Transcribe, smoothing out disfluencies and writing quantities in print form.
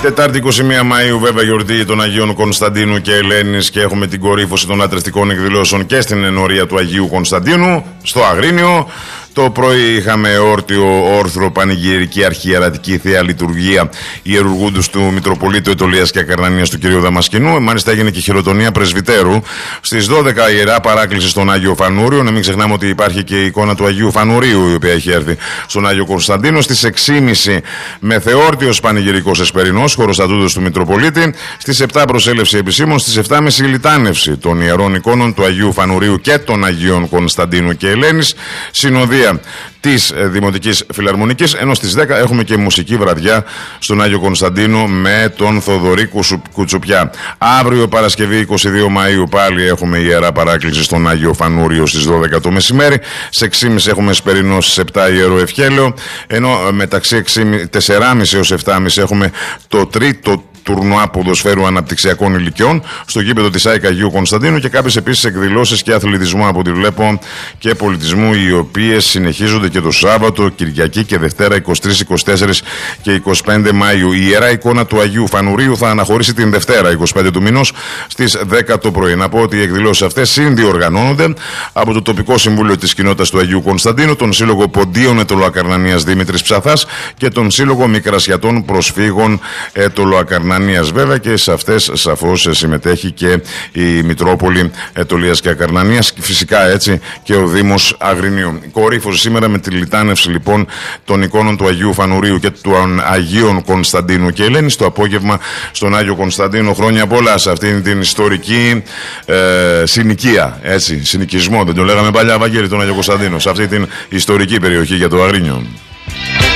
Τετάρτη 21 Μαΐου, βέβαια, γιορτή των Αγίων Κωνσταντίνου και Ελένης και έχουμε την κορύφωση των λατρευτικών εκδηλώσεων και στην ενορία του Αγίου Κωνσταντίνου, στο Αγρίνιο. Το πρωί είχαμε όρτιο, όρθρο, πανηγυρική, αρχιερατική θεία λειτουργία ιερουργούντους του Μητροπολίτου Αιτωλίας και Ακαρνανίας του κ. Δαμασκηνού. Μάλιστα έγινε και χειροτονία πρεσβυτέρου. Στις 12 ιερά παράκληση στον Άγιο Φανούριο. Να μην ξεχνάμε ότι υπάρχει και η εικόνα του Αγίου Φανουρίου, η οποία έχει έρθει στον Άγιο Κωνσταντίνο. Στις 6.30 μεθεόρτιος πανηγυρικός εσπερινός, χωροστατούδος του Μητροπολίτη. Στις 7 προσέλευση επισήμων. Στις 7.30 λιτάνευση των ιερών εικόνων του Αγίου Φανουρίου και των Αγίων Κωνσταντίνου και Ελένης. Συνοδεία της Δημοτικής Φιλαρμονικής, ενώ στις 10 έχουμε και μουσική βραδιά στον Άγιο Κωνσταντίνο με τον Θοδωρή Κουτσουπιά. Αύριο Παρασκευή 22 Μαΐου πάλι έχουμε ιερά παράκληση στον Άγιο Φανούριο στις 12 το μεσημέρι. Σε 6.30 έχουμε σπερινό, στις 7 ιερό ευχέλαιο, ενώ μεταξύ 4.30 έως 7.30 έχουμε το τρίτο τουρνουά ποδοσφαίρου αναπτυξιακών ηλικιών στο γήπεδο της ΑΕΚ Αγίου Κωνσταντίνου και κάποιες επίσης εκδηλώσεις και αθλητισμού από ό,τι βλέπω και πολιτισμού, οι οποίες συνεχίζονται και το Σάββατο, Κυριακή και Δευτέρα 23, 24 και 25 Μαΐου. Η ιερά εικόνα του Αγίου Φανουρίου θα αναχωρήσει την Δευτέρα 25 του μηνός στις 10 το πρωί. Να πω ότι οι εκδηλώσεις αυτές συνδιοργανώνονται από το τοπικό συμβούλιο της κοινότητας του Αγίου Κωνσταντίνου, τον Σύλλογο Ποντίων Αιτωλοακαρνανίας Δήμητρης Ψαθάς και τον Σύλλογο Μικρασιατών Προσφύγων Αιτωλοακαρνανίας. Βέβαια, και σε αυτές σαφώς συμμετέχει και η Μητρόπολη Αιτωλίας και Ακαρνανίας, φυσικά έτσι και ο Δήμος Αγρινίου. Κορύφωση σήμερα με τη λιτάνευση λοιπόν των εικόνων του Αγίου Φανουρίου και των Αγίων Κωνσταντίνου και Ελένης το απόγευμα στον Άγιο Κωνσταντίνο. Χρόνια πολλά σε αυτήν την ιστορική συνοικία, έτσι, συνοικισμό, δεν το λέγαμε παλιά, Βαγγέλη, τον Άγιο Κωνσταντίνο, σε αυτή την ιστορική περιοχή για το Αγρίνιο.